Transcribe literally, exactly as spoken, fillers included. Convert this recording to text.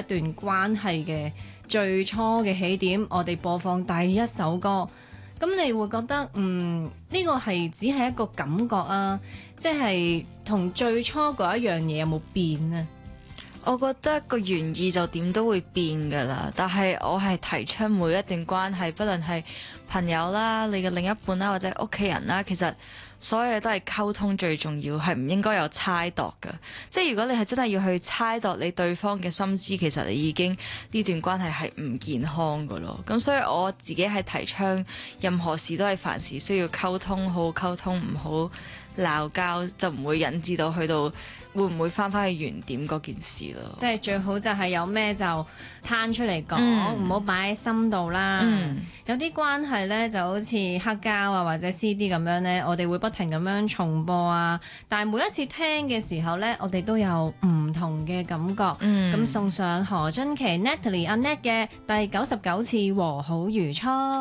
段關係嘅最初嘅起點，我哋播放第一首歌，咁你會覺得嗯呢個係只係一個感覺啊，即係同最初嗰一樣嘢有冇變呢？ 我覺得個原意就點都會變㗎啦，但係我係提倡每一段關係，不論係朋友啦、你嘅另一半啦，或者屋企人啦，其實所有嘢都係溝通最重要，係唔應該有猜度㗎。即係如果你係真係要去猜度你對方嘅心思，其實你已經呢段關係係唔健康㗎咯。咁所以我自己係提倡任何事都係凡事需要溝通，好好溝通，唔好鬧交，就唔會引致到去到會唔會翻返去原點嗰件事咯。 即係最好就係有咩就攤出嚟講，唔好擺喺心度啦。 嗯、 有啲關係呢就好似黑膠啊或者 C D 咁樣呢，我哋會不停咁樣重播啊，但係每一次聽嘅時候呢，我哋都有唔同嘅感覺。咁、嗯、送上何津琪 Natalie 阿 Nat 嘅第九十九次和好如初。